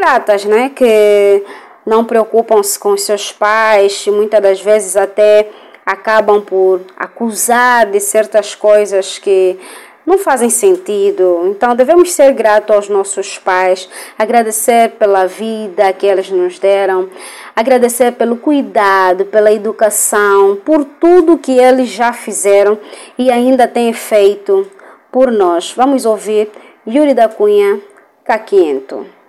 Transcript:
ingratas, né? Que não preocupam-se com os seus pais, muitas das vezes até acabam por acusar de certas coisas que não fazem sentido. Então devemos ser gratos aos nossos pais, agradecer pela vida que eles nos deram, agradecer pelo cuidado, pela educação, por tudo que eles já fizeram e ainda têm feito por nós. Vamos ouvir Yuri da Cunha, Caquiento.